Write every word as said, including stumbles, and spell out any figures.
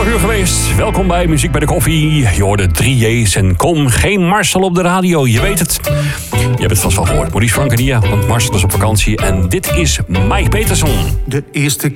anderhalf uur geweest. Welkom bij Muziek bij de Koffie. Je hoorde drie J's en kom geen Marcel op de radio. Je weet het. Je hebt het vast wel gehoord. Maurice Frank en Nia, want Marcel is op vakantie. En dit is Mike Peterson. De eerste